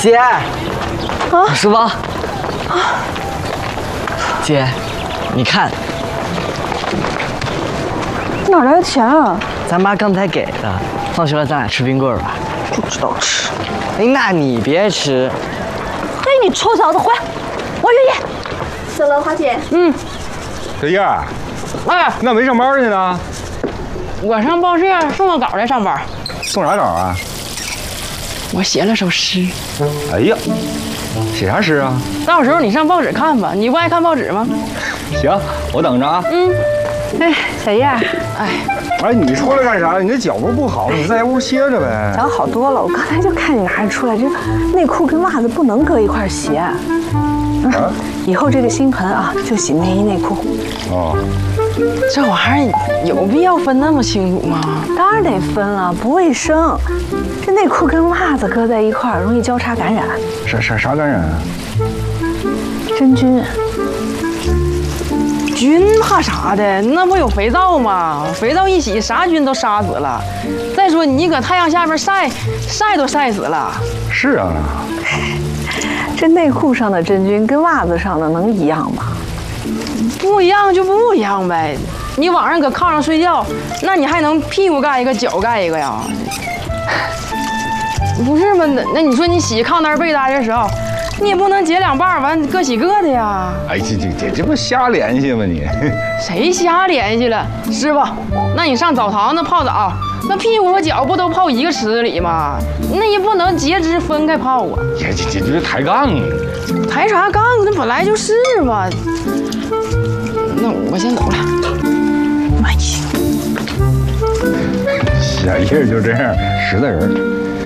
姐，书包。姐，你看， 哪来的钱啊？ 咱妈刚才给的。放学了，咱俩吃冰棍吧。 不知道吃。 哎，那你别吃。 嘿，你臭小子，回来！我愿意。 走了，花姐。 小燕儿， 哎， 那没上班去呢？ 我上报社送个稿来上班。 送啥稿啊？ 我写了首诗。 哎呀，写啥诗啊？ 到时候你上报纸看吧，你不爱看报纸吗？ 行，我等着啊。 哎，小燕， 哎，你出来干啥？你这脚不好，你在屋歇着呗。 脚好多了。我刚才就看你拿着出来，这内裤跟袜子不能搁一块洗。以后这个新盆啊，就洗内衣内裤。 哦， 这玩意儿有必要分那么清楚吗？ 当然得分了，不卫生。这内裤跟袜子搁在一块儿，容易交叉感染。 啥感染啊？ 真菌。 菌怕啥的？那不有肥皂吗？肥皂一洗，啥菌都杀死了。再说你搁太阳下面晒都晒死了。 是啊。 这内裤上的真菌跟袜子上的能一样吗？ 不一样就不一样呗。你晚上搁炕上睡觉，那你还能屁股盖一个，脚盖一个呀？不是吗？那你说你洗炕单被单的时候，你也不能截两半完各洗各的呀。 哎，这不瞎联系吗你？ 谁瞎联系了？师傅，那你上澡堂子泡澡，那屁股和脚不都泡一个池子里吗？那也不能截肢分开泡啊。 这抬杠啊！ 抬啥杠？那本来就是嘛。那我先走了。 哎呀， 小叶就这样，实在人。